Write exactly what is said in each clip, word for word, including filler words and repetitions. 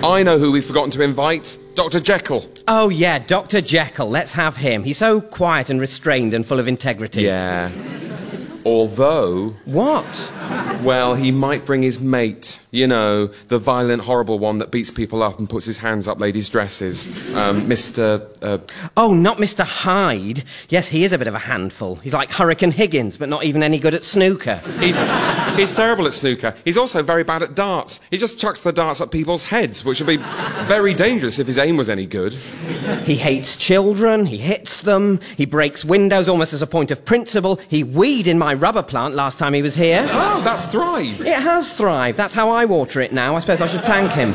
I know who we've forgotten to invite. Doctor Jekyll. Oh, yeah, Doctor Jekyll. Let's have him. He's so quiet and restrained and full of integrity. Yeah. Although... What? Well, he might bring his mate. You know, the violent, horrible one that beats people up and puts his hands up ladies' dresses. Um, Mister Uh... Oh, not Mister Hyde. Yes, he is a bit of a handful. He's like Hurricane Higgins, but not even any good at snooker. He's, he's terrible at snooker. He's also very bad at darts. He just chucks the darts at people's heads, which would be very dangerous if his aim was any good. He hates children, he hits them, he breaks windows almost as a point of principle. He weed in my rubber plant last time he was here. Oh, that's thrived. It has thrived. That's how I water it now. I suppose I should thank him.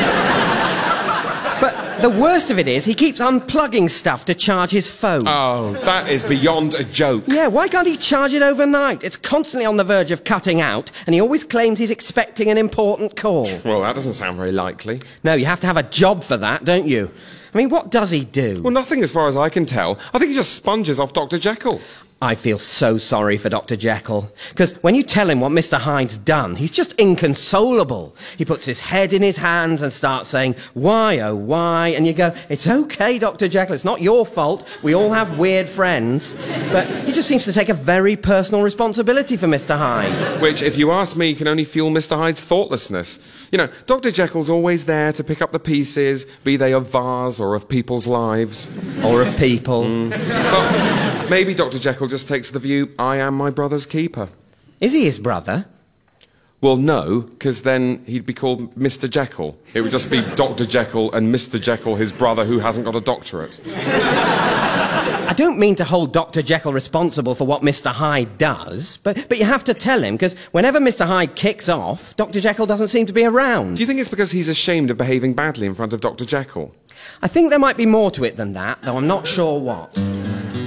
But the worst of it is, he keeps unplugging stuff to charge his phone. Oh, that is beyond a joke. Yeah, why can't he charge it overnight? It's constantly on the verge of cutting out, and he always claims he's expecting an important call. Well, that doesn't sound very likely. No, you have to have a job for that, don't you? I mean, what does he do? Well, nothing as far as I can tell. I think he just sponges off Doctor Jekyll. I feel so sorry for Doctor Jekyll. Because when you tell him what Mister Hyde's done, he's just inconsolable. He puts his head in his hands and starts saying, why, oh, why? And you go, it's okay, Doctor Jekyll, it's not your fault. We all have weird friends. But he just seems to take a very personal responsibility for Mister Hyde. Which, if you ask me, can only fuel Mister Hyde's thoughtlessness. You know, Doctor Jekyll's always there to pick up the pieces, be they of vase or of people's lives. Or of people. Mm. But maybe Doctor Jekyll just takes the view, I am my brother's keeper. Is he his brother? Well, no, because then he'd be called Mister Jekyll. It would just be Doctor Jekyll and Mister Jekyll, his brother, who hasn't got a doctorate. I don't mean to hold Doctor Jekyll responsible for what Mister Hyde does, but, but you have to tell him, because whenever Mister Hyde kicks off, Doctor Jekyll doesn't seem to be around. Do you think it's because he's ashamed of behaving badly in front of Doctor Jekyll? I think there might be more to it than that, though I'm not sure what.